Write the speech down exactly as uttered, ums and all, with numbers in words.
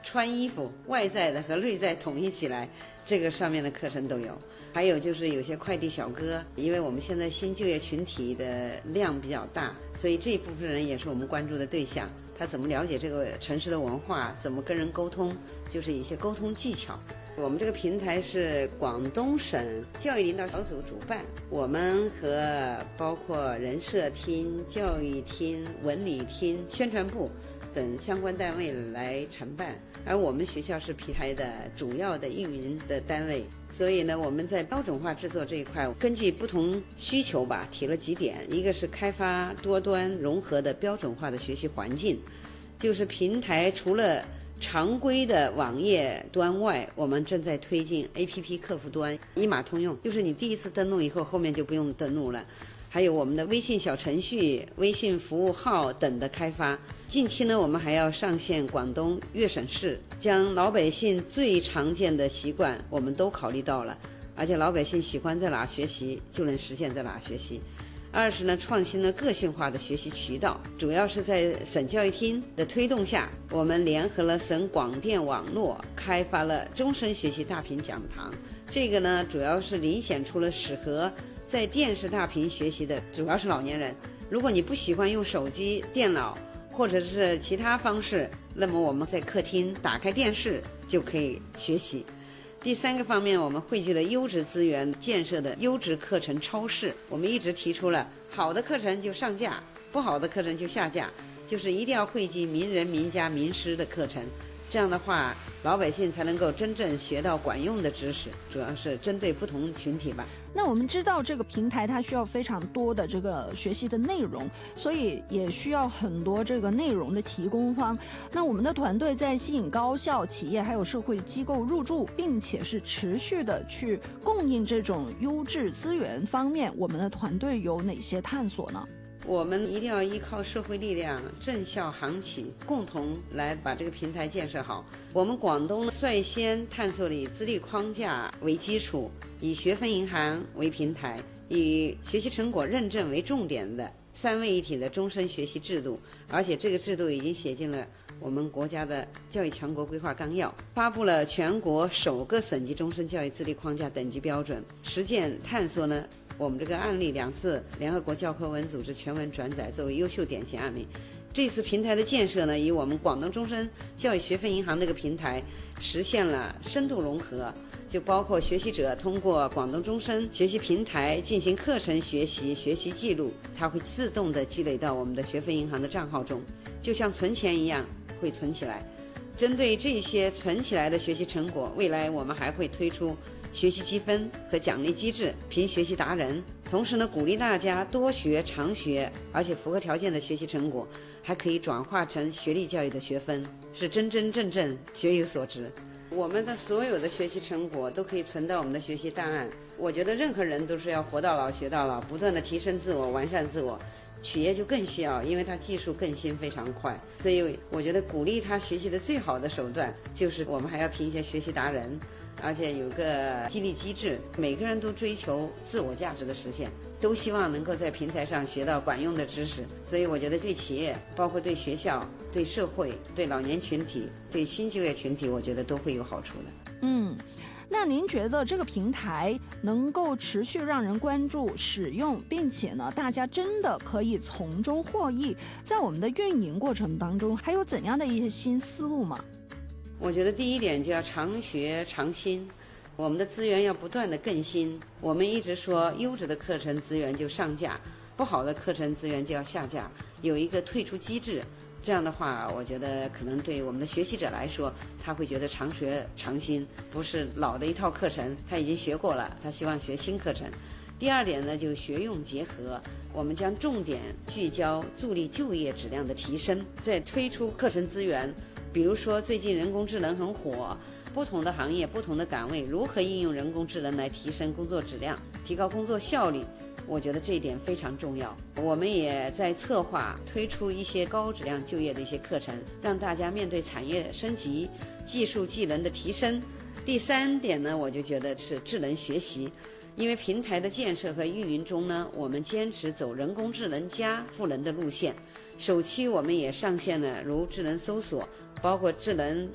穿衣服外在的和内在统一起来，这个上面的课程都有。还有就是有些快递小哥，因为我们现在新就业群体的量比较大，所以这一部分人也是我们关注的对象。他怎么了解这个城市的文化，怎么跟人沟通，就是一些沟通技巧。我们这个平台是广东省教育领导小组主办，我们和包括人社厅、教育厅、文理厅、宣传部等相关单位来承办，而我们学校是平台的主要的运营的单位。所以呢，我们在标准化制作这一块，根据不同需求吧，提了几点。一个是开发多端融合的标准化的学习环境，就是平台除了常规的网页端外，我们正在推进 A P P 客户端一码通用，就是你第一次登录以后，后面就不用登录了。还有我们的微信小程序、微信服务号等的开发。近期呢，我们还要上线广东粤省市，将老百姓最常见的习惯我们都考虑到了，而且老百姓喜欢在哪学习，就能实现在哪学习。二是呢，创新了个性化的学习渠道，主要是在省教育厅的推动下，我们联合了省广电网络，开发了终身学习大屏讲堂。这个呢，主要是遴选出了适合在电视大屏学习的，主要是老年人。如果你不喜欢用手机、电脑或者是其他方式，那么我们在客厅打开电视就可以学习。第三个方面，我们汇聚了优质资源建设的优质课程超市。我们一直提出了好的课程就上架，不好的课程就下架，就是一定要汇集名人名家名师的课程，这样的话老百姓才能够真正学到管用的知识，主要是针对不同群体吧。 那我们知道这个平台它需要非常多的这个学习的内容，所以也需要很多这个内容的提供方。那我们的团队在吸引高校、企业还有社会机构入驻，并且是持续的去供应这种优质资源方面，我们的团队有哪些探索呢？ 我们一定要依靠社会力量、政校行企共同来把这个平台建设好。我们广东率先探索了以资历框架为基础，以学分银行为平台，以学习成果认证为重点的三位一体的终身学习制度，而且这个制度已经写进了我们国家的教育强国规划纲要，发布了全国首个省级终身教育资历框架等级标准。实践探索呢，我们这个案例两次联合国教科文组织全文转载作为优秀典型案例。这次平台的建设呢，以我们广东终身教育学分银行这个平台实现了深度融合，就包括学习者通过广东终身学习平台进行课程学习、学习记录，它会自动的积累到我们的学分银行的账号中，就像存钱一样会存起来。针对这些存起来的学习成果，未来我们还会推出学习积分和奖励机制，评学习达人。同时呢，鼓励大家多学常学，而且符合条件的学习成果还可以转化成学历教育的学分，是真真正正学有所值。我们的所有的学习成果都可以存到我们的学习档案。我觉得任何人都是要活到老学到老，不断的提升自我，完善自我。企业就更需要，因为它技术更新非常快，所以我觉得鼓励他学习的最好的手段就是我们还要评一些学习达人，而且有个激励机制。每个人都追求自我价值的实现，都希望能够在平台上学到管用的知识，所以我觉得对企业，包括对学校、对社会、对老年群体、对新就业群体，我觉得都会有好处的。 嗯，那您觉得这个平台能够持续让人关注、使用，并且呢，大家真的可以从中获益，在我们的运营过程当中，还有怎样的一些新思路吗？ 我觉得第一点就要常学常新，我们的资源要不断的更新。我们一直说优质的课程资源就上架，不好的课程资源就要下架，有一个退出机制。这样的话，我觉得可能对我们的学习者来说，他会觉得常学常新，不是老的一套课程他已经学过了，他希望学新课程。第二点呢，就学用结合，我们将重点聚焦助力就业质量的提升，再推出课程资源。比如说最近人工智能很火，不同的行业、不同的岗位如何应用人工智能来提升工作质量、提高工作效率，我觉得这一点非常重要。我们也在策划推出一些高质量就业的一些课程，让大家面对产业升级、技术技能的提升。第三点呢，我就觉得是智能学习。因为平台的建设和运营中呢，我们坚持走人工智能加赋能的路线。首期我们也上线了如智能搜索，包括智能